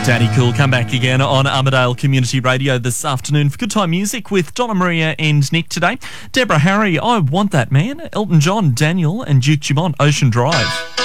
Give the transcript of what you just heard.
Danny Cool come back again on Armidale Community Radio this afternoon for Good Time Music with Donna Maria and Nick today. Deborah Harry, I Want That Man, Elton John, Daniel and Duke Dumont, Ocean Drive.